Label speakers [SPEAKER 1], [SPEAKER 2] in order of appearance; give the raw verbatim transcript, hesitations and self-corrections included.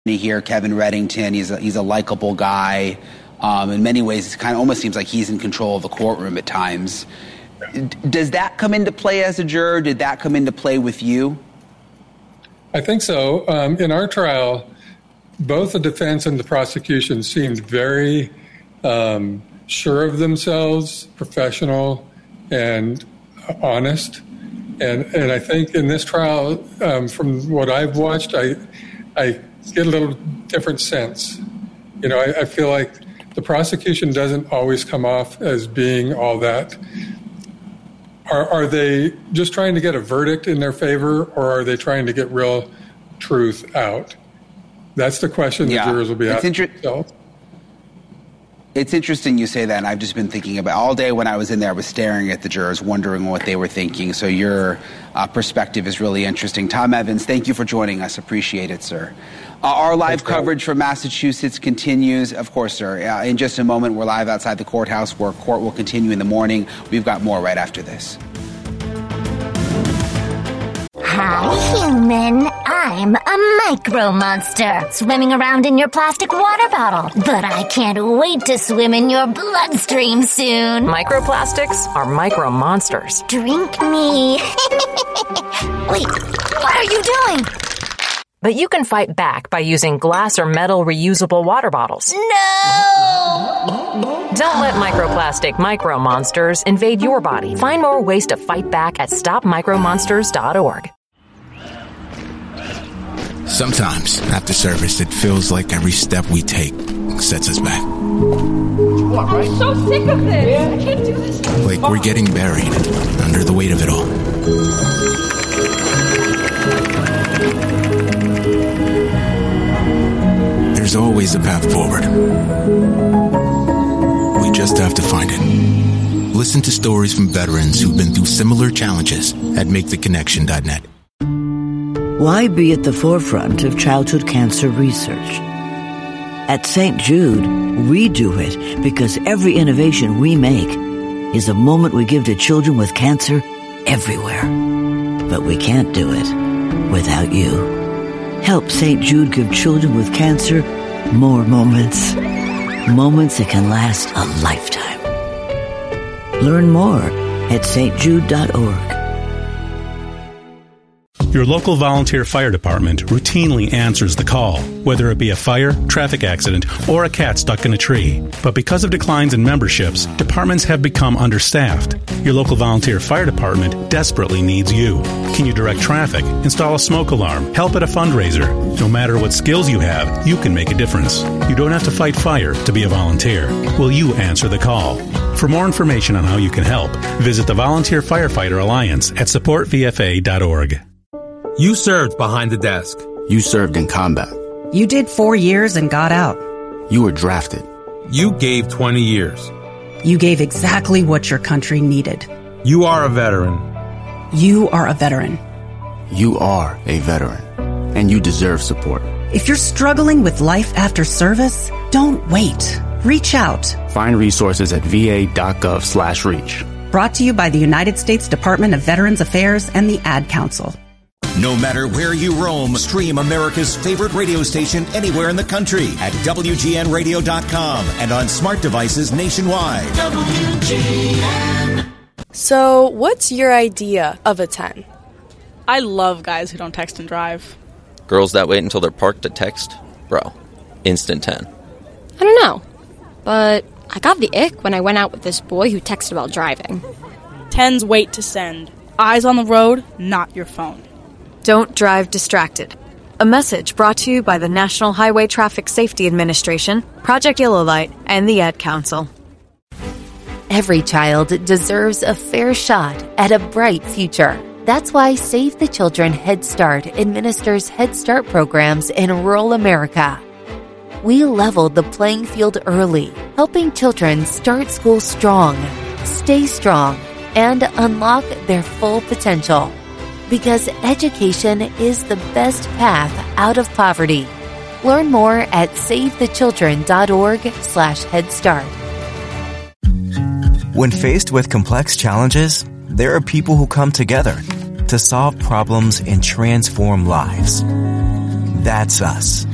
[SPEAKER 1] here, Kevin Reddington. He's a, he's a likable guy. Um, in many ways, it kind of almost seems like he's in control of the courtroom at times. Does that come into play as a juror? Did that come into play with you?
[SPEAKER 2] I think so. Um, in our trial, both the defense and the prosecution seemed very um, sure of themselves, professional, and honest. And and I think in this trial, um, from what I've watched, I I get a little different sense. You know, I, I feel like the prosecution doesn't always come off as being all that. Are, are they just trying to get a verdict in their favor, or are they trying to get real truth out? That's the question
[SPEAKER 1] yeah.
[SPEAKER 2] the jurors will be
[SPEAKER 1] it's
[SPEAKER 2] asking
[SPEAKER 1] inter-
[SPEAKER 2] themselves.
[SPEAKER 1] It's interesting you say that, and I've just been thinking about all day when I was in there, I was staring at the jurors, wondering what they were thinking. So your uh, perspective is really interesting. Tom Evans, thank you for joining us. Appreciate it, sir. Uh, our live
[SPEAKER 2] Thanks,
[SPEAKER 1] coverage from Massachusetts continues. Of course, sir. Uh, in just a moment, we're live outside the courthouse where court will continue in the morning. We've got more right after this.
[SPEAKER 3] Hi, human. I'm a micro monster, swimming around in your plastic water bottle. But I can't wait to swim in your bloodstream soon.
[SPEAKER 4] Microplastics are micro monsters.
[SPEAKER 3] Drink me. Wait, what are you doing?
[SPEAKER 4] But you can fight back by using glass or metal reusable water bottles.
[SPEAKER 3] No!
[SPEAKER 4] Don't let microplastic micro monsters invade your body. Find more ways to fight back at stop micro monsters dot org.
[SPEAKER 5] Sometimes, after service, it feels like every step we take sets us back.
[SPEAKER 6] I'm so sick of this. I can't do this.
[SPEAKER 5] Like we're getting buried under the weight of it all. There's always a path forward. We just have to find it. Listen to stories from veterans who've been through similar challenges at make the connection dot net.
[SPEAKER 7] Why be at the forefront of childhood cancer research? At Saint Jude, we do it because every innovation we make is a moment we give to children with cancer everywhere. But we can't do it without you. Help Saint Jude give children with cancer more moments. Moments that can last a lifetime. Learn more at S T jude dot org.
[SPEAKER 8] Your local volunteer fire department routinely answers the call, whether it be a fire, traffic accident, or a cat stuck in a tree. But because of declines in memberships, departments have become understaffed. Your local volunteer fire department desperately needs you. Can you direct traffic, install a smoke alarm, help at a fundraiser? No matter what skills you have, you can make a difference. You don't have to fight fire to be a volunteer. Will you answer the call? For more information on how you can help, visit the Volunteer Firefighter Alliance at support v f a dot org.
[SPEAKER 9] You served behind the desk.
[SPEAKER 5] You served in combat.
[SPEAKER 10] You did four years and got out.
[SPEAKER 5] You were drafted.
[SPEAKER 9] You gave twenty years.
[SPEAKER 10] You gave exactly what your country needed.
[SPEAKER 9] You are a veteran.
[SPEAKER 10] You are a veteran.
[SPEAKER 5] You are a veteran. And you deserve support.
[SPEAKER 10] If you're struggling with life after service, don't wait. Reach out.
[SPEAKER 5] Find resources at v a dot gov slash reach.
[SPEAKER 10] Brought to you by the United States Department of Veterans Affairs and the Ad Council.
[SPEAKER 11] No matter where you roam, stream America's favorite radio station anywhere in the country at W G N radio dot com and on smart devices nationwide. W G N.
[SPEAKER 12] So, what's your idea of a ten? I love guys who don't text and drive.
[SPEAKER 13] Girls that wait until they're parked to text? Bro, instant ten.
[SPEAKER 14] I don't know, but I got the ick when I went out with this boy who texted while driving.
[SPEAKER 12] Tens wait to send. Eyes on the road, not your phone.
[SPEAKER 15] Don't drive distracted. A message brought to you by the National Highway Traffic Safety Administration, Project Yellow Light, and the Ad Council.
[SPEAKER 16] Every child deserves a fair shot at a bright future. That's why Save the Children Head Start administers Head Start programs in rural America. We leveled the playing field early, helping children start school strong, stay strong, and unlock their full potential. Because education is the best path out of poverty. Learn more at save the children dot org slash head start.
[SPEAKER 17] When faced with complex challenges, there are people who come together to solve problems and transform lives. That's us.